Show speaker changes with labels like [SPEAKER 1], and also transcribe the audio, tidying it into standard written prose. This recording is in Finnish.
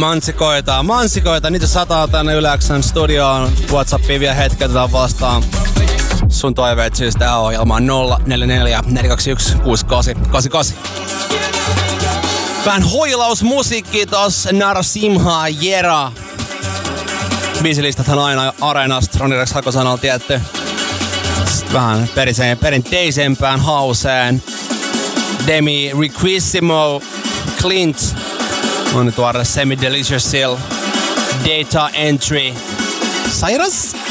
[SPEAKER 1] Mansikoita, niitä sataa tänne Yle-X:n studioon. WhatsAppiin vielä hetki, otetaan vastaan sun toiveet siis tähän ohjelmaan 044 421 6888. Vähän hoilausmusiikki tossa Narasimha Jera. Biisilistathan aina Areenasta, Roni Rex Hakosanalla tietty. Sitten vähän perinteisempään hauseen. Demi Riquissimo, Clint. On tuore Semi Deliciousilla. Data Entry. Cyrus?